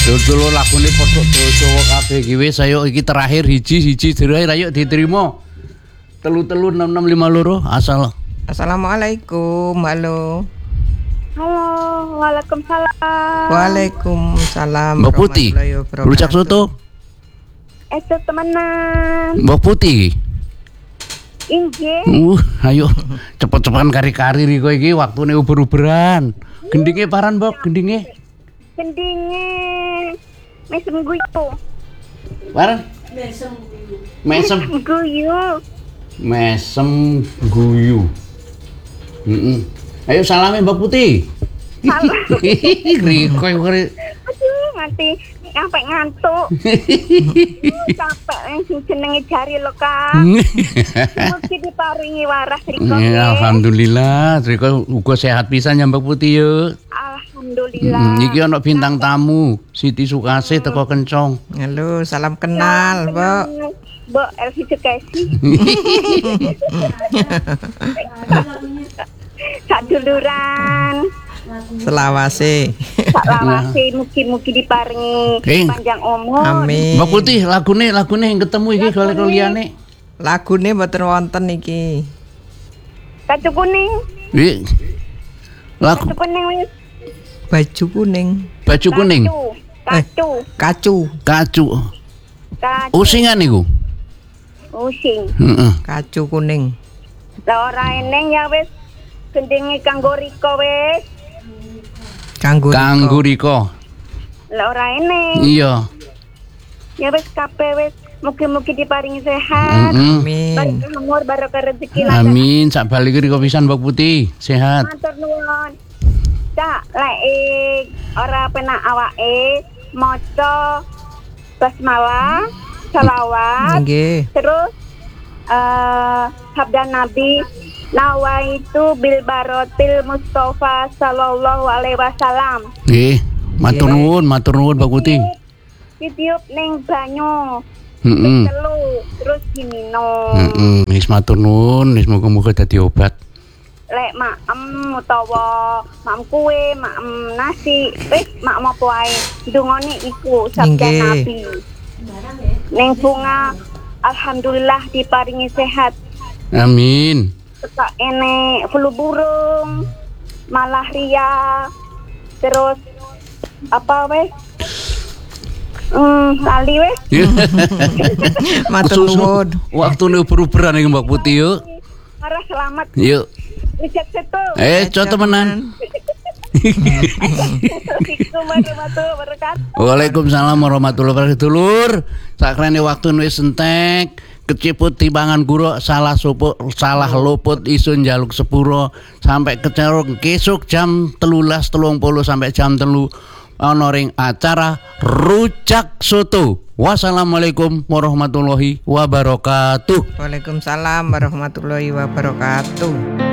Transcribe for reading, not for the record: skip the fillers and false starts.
Dulu lagune padha dosa kabeh iki wis ayo iki terakhir hiji terakhir ayo diterima. 336652 asal. Assalamualaikum. Halo. Halo, waalaikumsalam. Waalaikumsalam. Mbak Putih. Rujak soto. Itu temenan. Mbak Putih. Inggih. Ayo cepet-cepetan kari-kari riko iki waktune uber-uberan. Gendinge paran, Mbok, gendinge. Gendinge. Mesem guyu. Paran? Mesem Guyu. Mesem guyu. Ayo salame Mbak Putih. Salam. Riko Aduh, mati sampai ngantuk. Capek jenenge jari lo, Kak. Mugi diparingi waras Riko. Alhamdulillah, Riko uga sehat pisan ya Mbak Putih yo. Alhamdulillah. Iki ana bintang tamu, Siti Sukasih teko Kencong. Halo, salam kenal, Mbak. Mbak Elvi Sukasih. Sak duluran. Selawase. Sak lawase mugi-mugi diparingi panjang umur. Amin. Mbak Putih, lagune yang ketemu iki kalau liyane. Lagune mboten wonten iki. Kacu kuning. Wi. Kacu kuning wis. Baju kuning. Baju kuning. Kacu. Kacu. Usingan niku. Using. Heeh. Kacu kuning. Lah ora eneng ya wis gendenge kanggo Riko wis. Kanggo Riko. Lah ora eneng. Iya. Ya wis kabeh wis mugi-mugi diparingi sehat. Amin. Barokah umur, barokah rezeki lan. Amin, sak balik Riko pisan Mbak Putih, sehat. Matur nuwun. Cak, lek ora penak awake maca basmalah, selawat. Nggih. Terus sabda Nabi nawaitu bil barotil Mustafa sallallahu alaihi wasallam. Nggih, matur nuwun Mbak Putih. Ditiup ning banyu. Heeh. Telu terus diminum. Wis matur nuwun, wis muga-muga dadi obat. Lek maem utawa maem kue, maem nasi, wis maem apa wae. Dungane iku sabda Nabi. Ning bunga alhamdulillah diparingi sehat. Amin. Tekak ene flu burung, malaria, terus apa wes? Lali wes. Matur nuwun. Waktune uber-uberan iki Mbak Putih yuk. Arah selamat. Yuk. Rejek setu. Co temenan. Waalaikumsalam warahmatullahi wabarakatuh. Dulur, sakrene waktune wis entek. Keciput timbangan guru salah luput isun jaluk sepuro sampai keceruk kesuk jam 13.30 sampai jam 3 ana ring acara rujak soto. Wassalamualaikum warahmatullahi wabarakatuh. Waalaikumsalam warahmatullahi wabarakatuh.